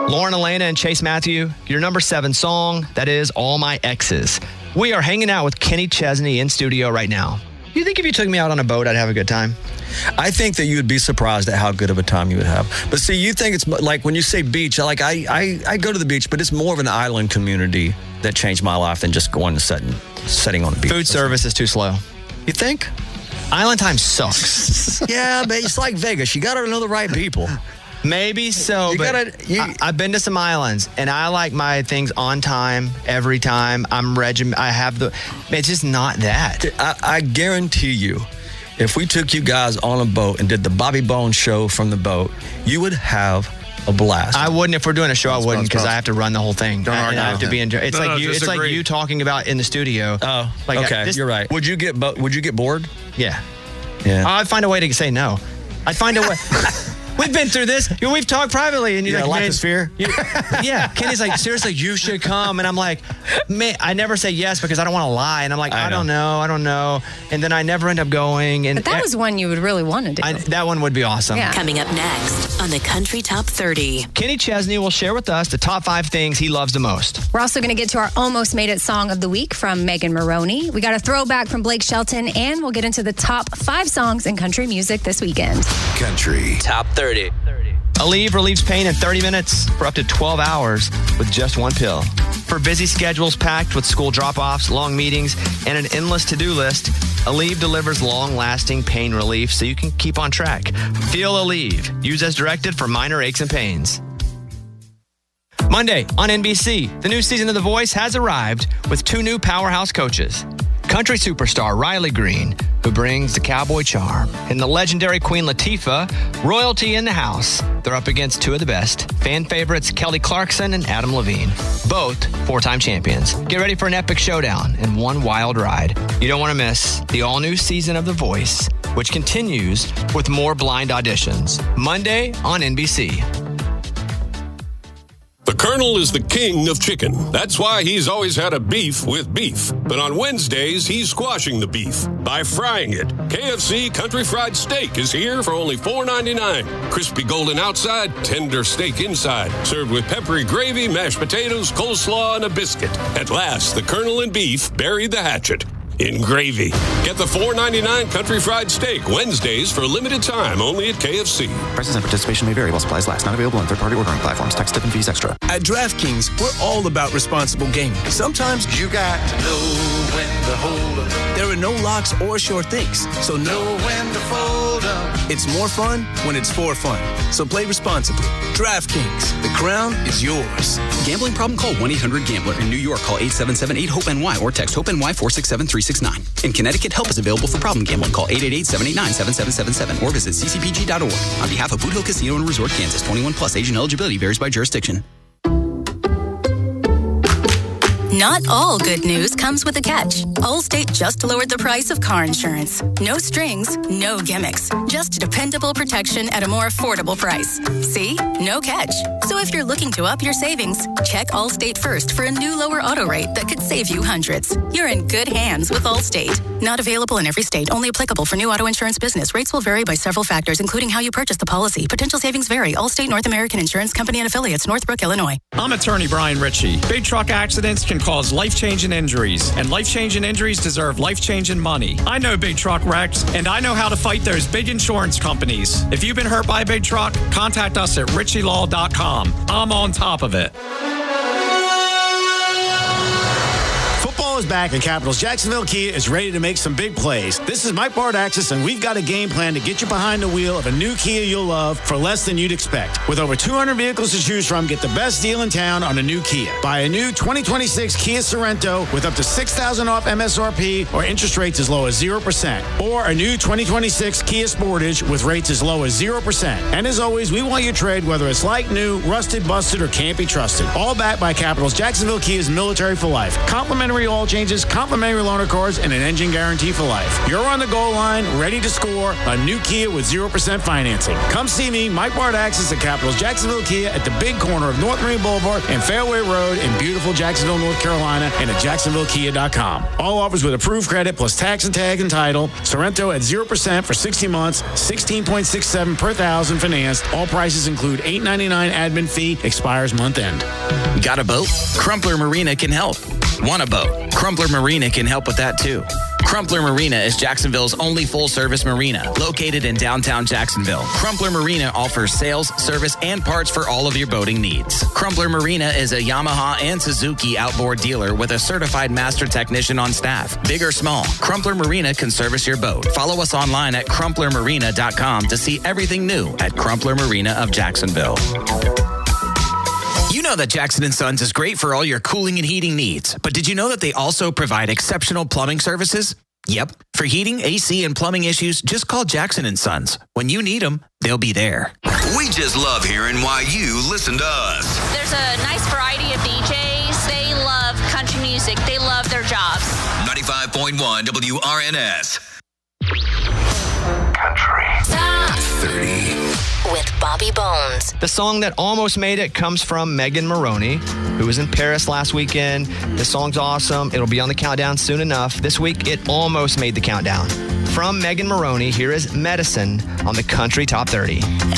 Lauren Elena and Chase Matthew, your number 7 song, that is All My Exes. We are hanging out with Kenny Chesney in studio right now. Do you think if you took me out on a boat, I'd have a good time? I think that you would be surprised at how good of a time you would have. But see, you think it's like when you say beach, like I go to the beach, but it's more of an island community that changed my life than just going to setting on the beach. Food service is too slow. You think? Island time sucks. Yeah, but it's like Vegas. You got to know the right people. Maybe so, I've been to some islands, and I like my things on time, every time. It's just not that. I guarantee you, if we took you guys on a boat and did the Bobby Bones show from the boat, you would have a blast. I wouldn't. If we're doing a show, I wouldn't, because I have to run the whole thing. Don't argue. I have to be in. It's like you talking about in the studio. Oh, okay, you're right. Would you get bored? Yeah. I'd find a way to say no. I'd find a way. We've been through this. We've talked privately, and you're like, life is fear. Yeah. Kenny's like, seriously, you should come, and I'm like, man, I never say yes because I don't want to lie, and I'm like, I don't know, and then I never end up going. And but that was one you would really want to do. That one would be awesome. Yeah. Coming up next on the Country Top 30. Kenny Chesney will share with us the top 5 things he loves the most. We're also going to get to our Almost Made It Song of the Week from Megan Maroney. We got a throwback from Blake Shelton, and we'll get into the top 5 songs in country music this weekend. Country Top 30. Aleve relieves pain in 30 minutes for up to 12 hours with just one pill. For busy schedules packed with school drop-offs, long meetings, and an endless to-do list, Aleve delivers long-lasting pain relief so you can keep on track. Feel Aleve. Use as directed for minor aches and pains. Monday on NBC, the new season of The Voice has arrived with 2 new powerhouse coaches. Country superstar Riley Green, who brings the cowboy charm, and the legendary Queen Latifah, royalty in the house. They're up against 2 of the best, fan favorites Kelly Clarkson and Adam Levine, both 4-time champions. Get ready for an epic showdown and one wild ride. You don't want to miss the all-new season of The Voice, which continues with more blind auditions. Monday on NBC. The Colonel is the king of chicken. That's why he's always had a beef with beef. But on Wednesdays, he's squashing the beef by frying it. KFC Country Fried Steak is here for only $4.99. Crispy golden outside, tender steak inside. Served with peppery gravy, mashed potatoes, coleslaw, and a biscuit. At last, the Colonel and beef buried the hatchet in gravy. Get the $4.99 Country Fried Steak Wednesdays for a limited time only at KFC. Prices and participation may vary while supplies last. Not available on third-party ordering platforms. Tax, tip, and fees extra. At DraftKings, we're all about responsible gaming. Sometimes you got to know when to hold up. There are no locks or sure things, so know when to fold up. It's more fun when it's for fun. So play responsibly. DraftKings, the crown is yours. Gambling problem? Call 1-800-GAMBLER. In New York, call 877-8-HOPE-NY or text HOPE-NY 467-369. In Connecticut, help is available for problem gambling. Call 888-789-7777 or visit ccpg.org. On behalf of Boot Hill Casino and Resort, Kansas, 21 plus. Age and eligibility varies by jurisdiction. Not all good news comes with a catch. Allstate just lowered the price of car insurance. No strings, no gimmicks. Just dependable protection at a more affordable price. See? No catch. So if you're looking to up your savings, check Allstate first for a new lower auto rate that could save you hundreds. You're in good hands with Allstate. Not available in every state. Only applicable for new auto insurance business. Rates will vary by several factors, including how you purchase the policy. Potential savings vary. Allstate North American Insurance Company and Affiliates, Northbrook, Illinois. I'm attorney Brian Ritchie. Big truck accidents can cause life-changing injuries, and life-changing injuries deserve life-changing money. I know big truck wrecks, and I know how to fight those big insurance companies. If you've been hurt by a big truck, contact us at ritchielaw.com. I'm on top of it. Football is back, and Capitals Jacksonville Kia is ready to make some big plays. This is Mike Bardaxis, and we've got a game plan to get you behind the wheel of a new Kia you'll love for less than you'd expect. With over 200 vehicles to choose from, get the best deal in town on a new Kia. Buy a new 2026 Kia Sorento with up to $6,000 off MSRP or interest rates as low as 0%. Or a new 2026 Kia Sportage with rates as low as 0%. And as always, we want your trade, whether it's like new, rusted, busted, or can't be trusted. All backed by Capitals Jacksonville Kia's Military for Life. Complimentary all oil changes, complimentary loaner cars, and an engine guarantee for life. You're on the goal line, ready to score a new Kia with 0% financing. Come see me, Mike Bardaxis at Capitals Jacksonville Kia at the big corner of North Marine Boulevard and Fairway Road in beautiful Jacksonville, North Carolina, and at JacksonvilleKia.com. All offers with approved credit plus tax and tag and title. Sorrento at 0% for 60 months, 16.67 per thousand financed. All prices include $8.99 admin fee. Expires month end. Got a boat? Crumpler Marina can help. Want a boat? Crumpler Marina can help with that too. Crumpler Marina is Jacksonville's only full-service marina, located in downtown Jacksonville. Crumpler Marina offers sales, service, and parts for all of your boating needs. Crumpler Marina is a Yamaha and Suzuki outboard dealer with a certified master technician on staff. Big or small, Crumpler Marina can service your boat. Follow us online at crumplermarina.com to see everything new at Crumpler Marina of Jacksonville. You know that Jackson & Sons is great for all your cooling and heating needs, but did you know that they also provide exceptional plumbing services? Yep. For heating, AC, and plumbing issues, just call Jackson & Sons. When you need them, they'll be there. We just love hearing why you listen to us. There's a nice variety of DJs. They love country music. They love their jobs. 95.1 WRNS. Country. Top 30. With Bobby Bones. The song that almost made it comes from Megan Maroney, who was in Paris last weekend. The song's awesome. It'll be on the countdown soon enough. This week, it almost made the countdown. From Megan Maroney, here is Medicine on the Country Top 30.